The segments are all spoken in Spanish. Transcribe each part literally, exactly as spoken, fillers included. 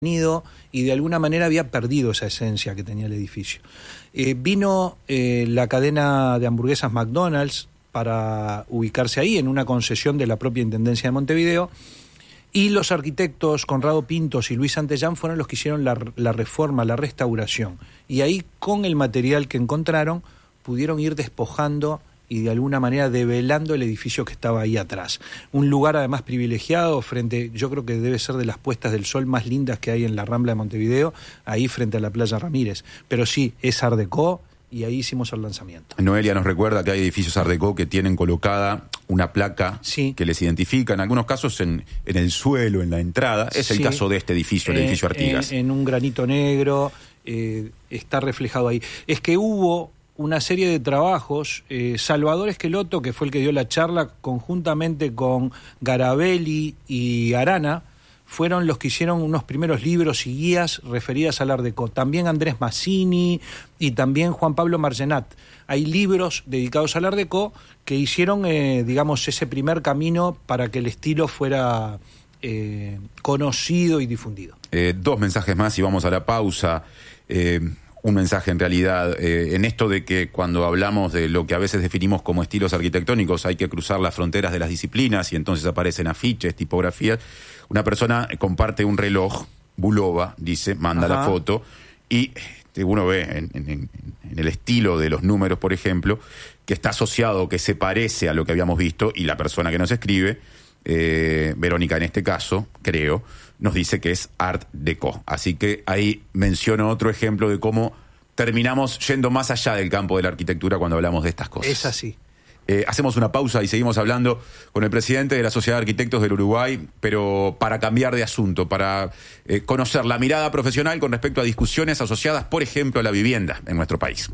y de alguna manera había perdido esa esencia que tenía el edificio. Eh, vino eh, la cadena de hamburguesas McDonald's para ubicarse ahí en una concesión de la propia Intendencia de Montevideo, y los arquitectos Conrado Pintos y Luis Santellán fueron los que hicieron la, la reforma, la restauración, y ahí con el material que encontraron pudieron ir despojando y de alguna manera develando el edificio que estaba ahí atrás. Un lugar además privilegiado frente, yo creo que debe ser de las puestas del sol más lindas que hay en la Rambla de Montevideo, ahí frente a la playa Ramírez. Pero sí, es Art Deco y ahí hicimos el lanzamiento. Noelia nos recuerda que hay edificios Art Deco que tienen colocada una placa sí. que les identifica, en algunos casos en, en el suelo, en la entrada. Es sí. el caso de este edificio, el eh, edificio Artigas. En, en un granito negro, eh, está reflejado ahí. Es que hubo una serie de trabajos, eh, Salvador Esqueloto, que fue el que dio la charla, conjuntamente con Garabelli y Arana, fueron los que hicieron unos primeros libros y guías referidas al Art Deco. También Andrés Mazzini y también Juan Pablo Margenat. Hay libros dedicados al Art Deco que hicieron, eh, digamos, ese primer camino para que el estilo fuera eh, conocido y difundido. Eh, dos mensajes más y vamos a la pausa. Eh, Un mensaje en realidad, eh, en esto de que cuando hablamos de lo que a veces definimos como estilos arquitectónicos hay que cruzar las fronteras de las disciplinas y entonces aparecen afiches, tipografías. Una persona comparte un reloj, Bulova, dice, manda Ajá. la foto y uno ve en, en, en el estilo de los números, por ejemplo, que está asociado, que se parece a lo que habíamos visto, y la persona que nos escribe, eh, Verónica en este caso, creo, nos dice que es Art Deco. Así que ahí menciono otro ejemplo de cómo terminamos yendo más allá del campo de la arquitectura cuando hablamos de estas cosas. Es así. Eh, hacemos una pausa y seguimos hablando con el presidente de la Sociedad de Arquitectos del Uruguay, pero para cambiar de asunto, para eh, conocer la mirada profesional con respecto a discusiones asociadas, por ejemplo, a la vivienda en nuestro país.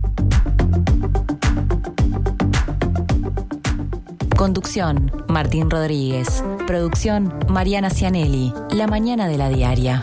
Conducción, Martín Rodríguez. Producción, Mariana Cianelli. La mañana de la diaria.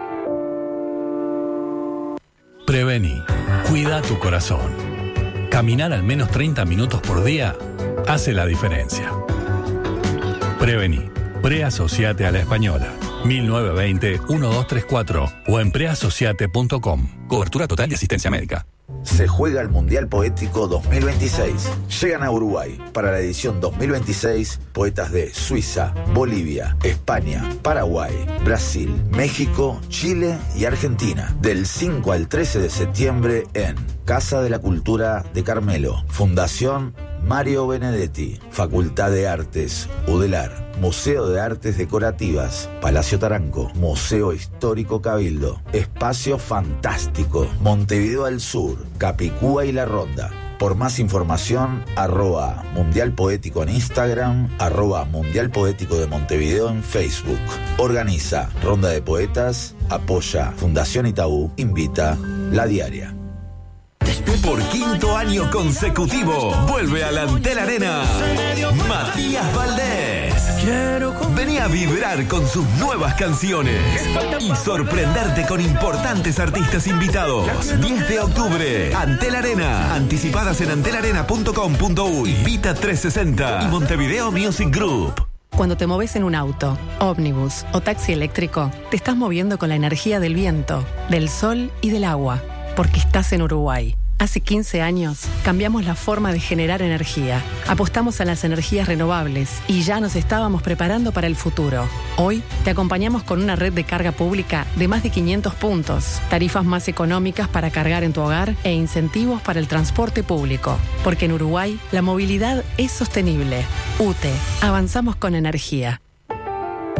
Prevení. Cuida tu corazón. Caminar al menos treinta minutos por día hace la diferencia. Prevení. Preasociate a la Española. mil novecientos veinte, doce treinta y cuatro o en preasociate punto com. Cobertura total de asistencia médica. Se juega el Mundial Poético dos mil veintiséis. Llegan a Uruguay para la edición dos mil veintiséis poetas de Suiza, Bolivia, España, Paraguay, Brasil, México, Chile y Argentina. Del cinco al trece de septiembre en Casa de la Cultura de Carmelo. Fundación Mario Benedetti. Facultad de Artes, UDELAR. Museo de Artes Decorativas, Palacio Taranco, Museo Histórico Cabildo, Espacio Fantástico, Montevideo al Sur, Capicúa y La Ronda. Por más información, arroba Mundial Poético en Instagram, arroba Mundial Poético de Montevideo en Facebook. Organiza Ronda de Poetas, apoya Fundación Itaú, invita La Diaria. Por quinto año consecutivo, vuelve a la Antel Arena Matías Valdés. Vení a vibrar con sus nuevas canciones y sorprenderte con importantes artistas invitados. diez de octubre, Antel Arena. Anticipadas en antel arena punto com punto uy, Vita trescientos sesenta y Montevideo Music Group. Cuando te moves en un auto, ómnibus o taxi eléctrico, te estás moviendo con la energía del viento, del sol y del agua, porque estás en Uruguay. Hace quince años cambiamos la forma de generar energía, apostamos a las energías renovables y ya nos estábamos preparando para el futuro. Hoy te acompañamos con una red de carga pública de más de quinientos puntos, tarifas más económicas para cargar en tu hogar e incentivos para el transporte público. Porque en Uruguay la movilidad es sostenible. U T E, avanzamos con energía.